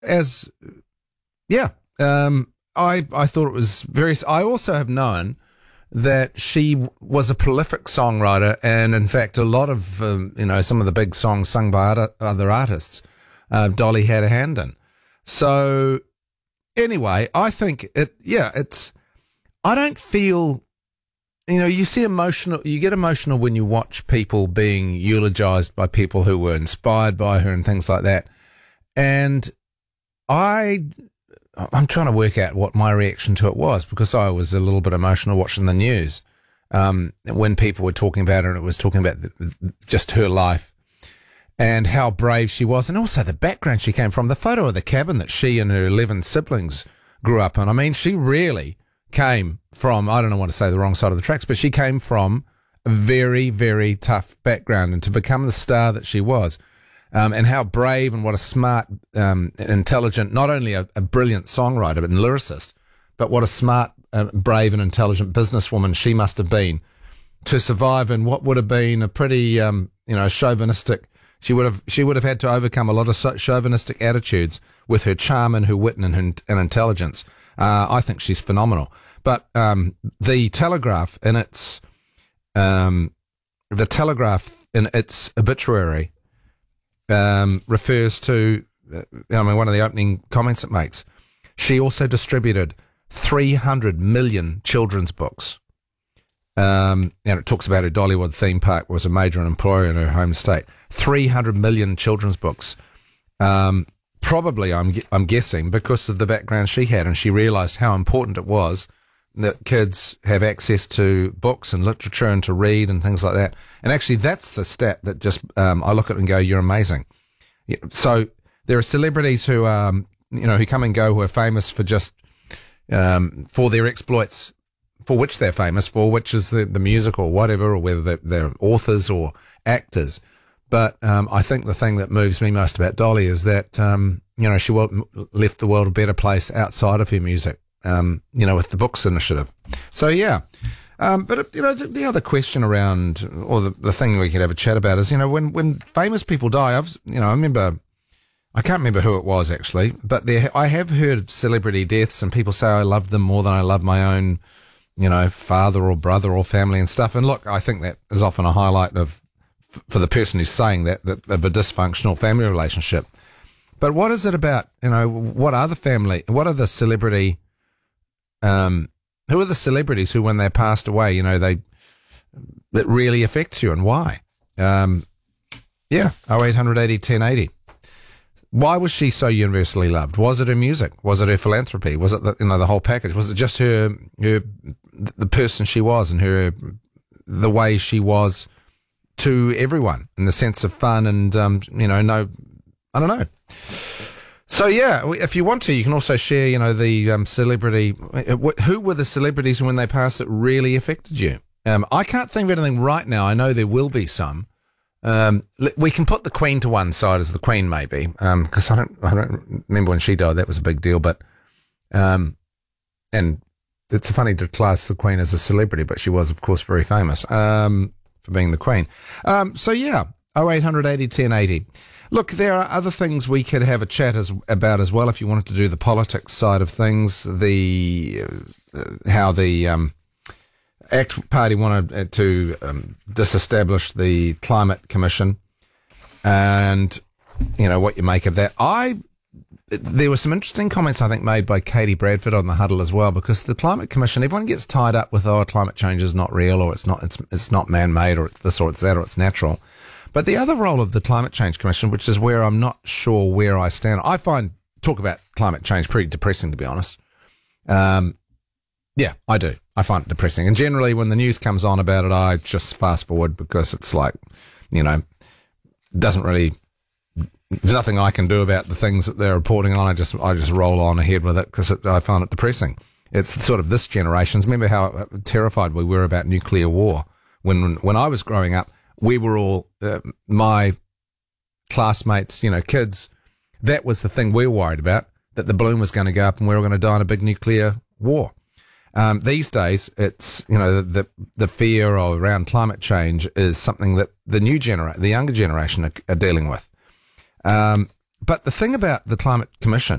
I thought it was very. I also have known that she was a prolific songwriter, and in fact, a lot of some of the big songs sung by other artists, Dolly had a hand in. So anyway, I think it's. I don't feel. You get emotional when you watch people being eulogized by people who were inspired by her and things like that. And I'm trying to work out what my reaction to it was, because I was a little bit emotional watching the news when people were talking about her, and it was talking about just her life and how brave she was, and also the background she came from, the photo of the cabin that she and her 11 siblings grew up in. I mean, she really came from, I don't want to say the wrong side of the tracks, but she came from a very, very tough background, and to become the star that she was, and how brave and what a smart, intelligent, not only a brilliant songwriter but a lyricist, but what a smart, brave and intelligent businesswoman she must have been to survive in what would have been a pretty, chauvinistic. She would have had to overcome a lot of chauvinistic attitudes with her charm and her wit and intelligence. I think she's phenomenal. But the Telegraph in its obituary refers to, one of the opening comments it makes. She also distributed 300 million children's books. And it talks about her Dollywood theme park was a major employer in her home state. 300 million children's books. Probably, I'm guessing, because of the background she had, and she realised how important it was that kids have access to books and literature and to read and things like that. And actually, that's the stat that just I look at it and go, "You're amazing." So there are celebrities who who come and go, who are famous for just for their exploits, for which they're famous for, which is the music or whatever, or whether they're authors or actors. But I think the thing that moves me most about Dolly is that she left the world a better place outside of her music. With the Books Initiative. So yeah. But the other question around, or the thing we could have a chat about is, when famous people die, I can't remember who it was actually, but I have heard celebrity deaths and people say I love them more than I love my own, father or brother or family and stuff. And look, I think that is often a highlight for the person who's saying that of a dysfunctional family relationship. But what is it about, what are the celebrity, who are the celebrities who, when they passed away, that really affects you, and why? 0800 80 1080. Why was she so universally loved? Was it her music? Was it her philanthropy? Was it the whole package? Was it just the person she was and the way she was to everyone, in the sense of fun and I don't know. So yeah, if you want to, you can also share, the celebrity. Who were the celebrities when they passed that really affected you? I can't think of anything right now. I know there will be some. We can put the Queen to one side, as the Queen maybe, because I don't remember when she died. That was a big deal, but and it's funny to class the Queen as a celebrity, but she was, of course, very famous for being the Queen. So yeah, 0800 80 1080. Look, there are other things we could have a chat about as well, if you wanted to do the politics side of things, how the ACT Party wanted to disestablish the Climate Commission, and, what you make of that. There were some interesting comments, I think, made by Katie Bradford on the Huddle as well, because the Climate Commission, everyone gets tied up with, climate change is not real, or it's not man-made, or it's this, or it's that, or it's natural. But the other role of the Climate Change Commission, which is where I'm not sure where I stand, I find talk about climate change pretty depressing, to be honest. Yeah, I do. I find it depressing. And generally when the news comes on about it, I just fast forward, because it's like, doesn't really, there's nothing I can do about the things that they're reporting on. I just roll on ahead with it, because I find it depressing. It's sort of this generation's. Remember how terrified we were about nuclear war when I was growing up. We were all, my classmates, kids, that was the thing we were worried about, that the balloon was going to go up and we were going to die in a big nuclear war. These days, it's, the fear around climate change is something that the younger generation are dealing with. But the thing about the Climate Commission